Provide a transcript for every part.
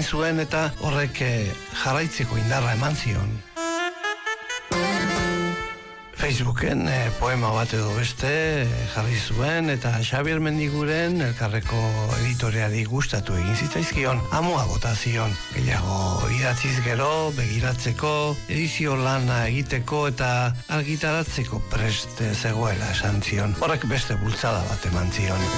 zuen eta horrek jarraitzeko indarra eman zion. Facebooken poema bat edo beste jarri zuen eta Xabier Mendiguren Elkarreko editoreari gustatu egin zitzaizkion, amua bota zion. Gehiago idatziz gero, begiratzeko, edizio lana egiteko eta argitaratzeko prest zegoela esan zion. Horrek beste bultzada bat eman zion.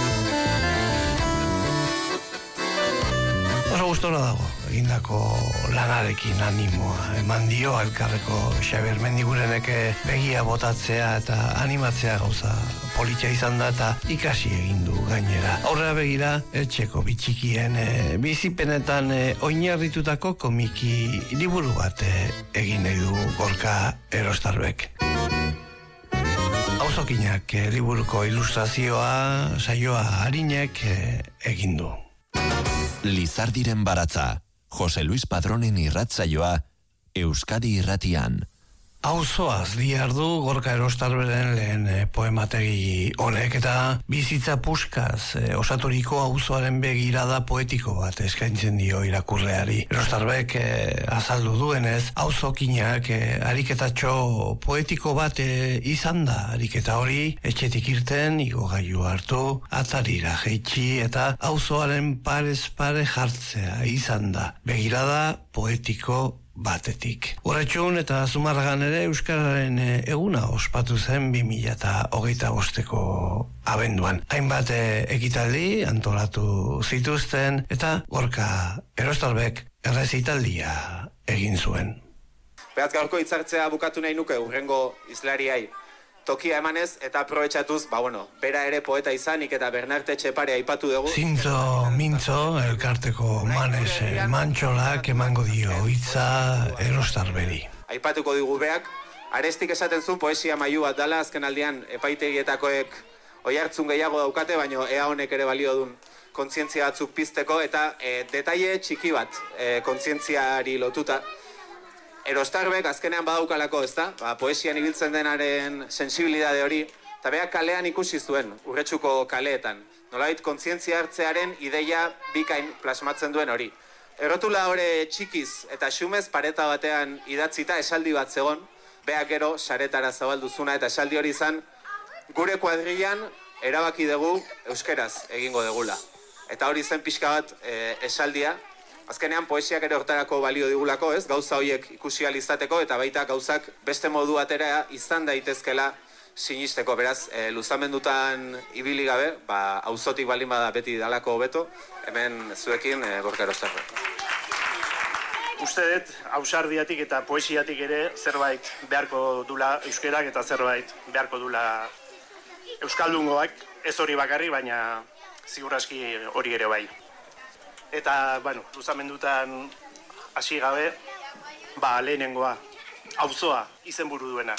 Oso gustora dago, egindako lanarekin animoa eman dio Elkarreko Xabier Mendigurenek begia botatzea eta animatzea gauza politia izan da eta ikasi egin du gainera. Aurrera begira, etxeko bitxikien bizipenetan oinarritutako komiki liburu bat egin nahi du Gorka Erostarbek. Auzokinak liburuko ilustrazioa saioa Arinek egin du. Lizardiren baratza, Jose Luis Padronen irratsaioa, Euskadi Irratian. Auzoaz diardu Gorka Erostarberen lehen poemategi honek eta bizitza puskaz osaturiko auzoaren begirada poetiko bat eskaintzen dio irakurleari. Erostarbek azaldu duenez, auzokinak ariketatxo poetiko bat izan da. Ariketa hori etxetik irten, igogailu hartu, atarira jaitsi eta auzoaren parez pare jartzea izan da. Begirada poetiko batetik. Horretxun eta Zumarragan ere Euskararen eguna ospatu zen 2025ko abenduan. Hainbat ekitaldi antolatu zituzten eta Gorka Erostarbek errezitaldia egin zuen. Beraz gaurko hitzartzea bukatu nahi nuke hurrengo hizlariai tokia emanez eta aprobetxatuz, bera ere poeta izanik eta Bernarte Etxepare aipatu dugu. Zintzo Mintzo Elkarteko Manes Mantxolak emango dio hitza Erostarberi. Aipatuko digu beak, arestik esaten zuen poesia mailu bat dala, azken aldian epaitegietakoek oihartzun gehiago daukate, baino ea honek ere balio dun kontzientzia batzuk pizteko eta detaile txiki bat kontzientziari lotuta. Erostarbek azkenean badaukalako, ezta? Poesian ibiltzen denaren sensibilidade hori, eta beak kalean ikusi zuen, Urretxuko kaleetan. Nolabait kontzientzia hartzearen ideia bikain plasmatzen duen hori. Errotula hori txikiz eta xumez pareta batean idatzita esaldi bat zegon, beak gero saretara zabalduzuna eta esaldi hori izan, gure kuadrilan erabaki dugu euskeraz egingo degula. Eta hori zen pixka bat esaldia. Azkenean poesiak ere hortarako balio digulako, ez? Gauza horiek ikusi ahal izateko eta baita gauzak beste modu batera izan daitezkela sinisteko. Beraz, luzamendutan ibili gabe, auzotik baldin bada beti dalako hobeto, hemen zuekin Gorka Erostarbe. Uste dut, ausardiatik eta poesiatik ere zerbait beharko dula euskerak eta zerbait beharko dula euskaldungoak, ez hori bakarri, baina ziurraski hori ere bai. Eta, luzamendutan hasi gabe, lehenengoa, auzoa izenburu duena.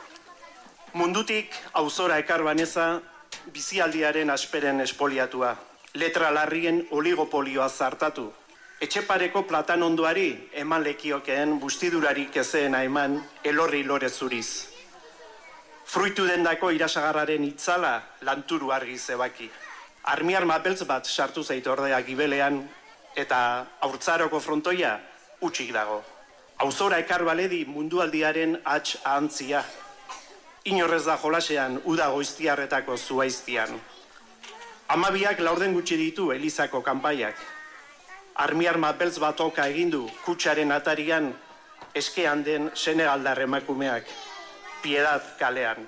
Mundutik auzora ekar baneza, bizialdiaren asperen espoliatua. Letra larrien oligopolioa zartatu. Etxepareko platanondoari eman lekiokeen bustidurarik ezeena eman elorri lore zuriz. Fruitu dendako irasagarraren itzala lanturu argi zebaki. Armiarma beltz bat sartu zaitu ordea gibelean eta haurtzaroko frontoia utxik dago. Auzora ekar baledi mundualdiaren hats ahantzia. Inorrez da jolasean uda goiztiarretako zuaiztian. Amabiak laurden gutxi ditu Elizako kanpaiak. Armiarma beltz bat oka egindu kutsaren atarian eskean den Senegaldar emakumeak. Piedad kalean.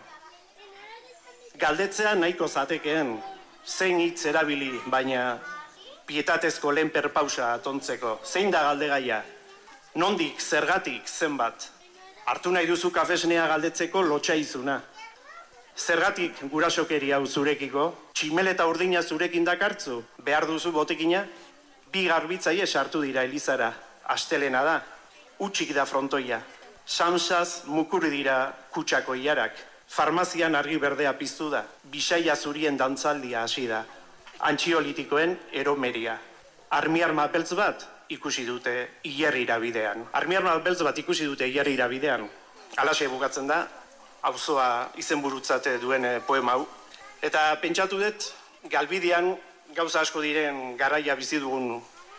Galdetzea nahiko zatekeen, zein hitz erabili, baina pietatezko lehen perpausa atontzeko. Zein da galdegaia? Nondik, zergatik, zenbat? Hartu nahi duzu kafesnea galdetzeko lotxaizuna. Zergatik gurasokeri hau zurekiko? Tximeleta urdina zurekin dakartzu? Behar duzu botekina? Bi garbitzaile sartu dira Elizara. Astelena da. Utxik da frontoia. Samsaz mukuri dira kutsako iarak. Farmazian argi berdea piztu da. Bisaia zurien dantzaldia hasi da. Antxiolitikoen eromeria. Armiarma beltz bat ikusi dute hilerrira bidean. Armiarma beltz bat ikusi dute hilerrira bidean. Halaxe bukatzen da, auzoa izenburutzate duen poema hau. Eta pentsatu dut, galbidean gauza asko diren garaia bizi dugun